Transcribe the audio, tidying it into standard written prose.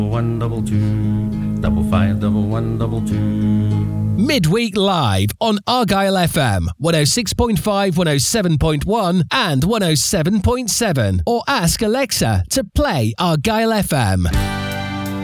122 55122. Midweek Live on Argyle FM 106.5, 107.1 and 107.7, or ask Alexa to play Argyle FM.